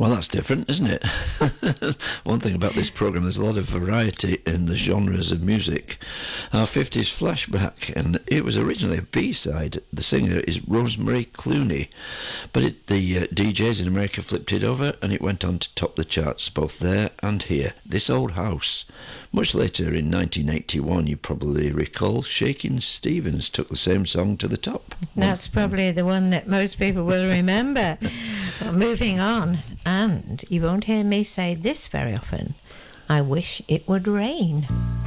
Well, that's different, isn't it? One thing about this programme, there's a lot of variety in the genres of music. Our 50s flashback, and it was originally a B-side. The singer is Rosemary Clooney, but the DJs in America flipped it over and it went on to top the charts both there and here. This Old House. Much later in 1981, you probably recall, Shakin' Stevens took the same song to the top. That's probably the one that most people will remember. Well, moving on, and you won't hear me say this very often, I wish it would rain.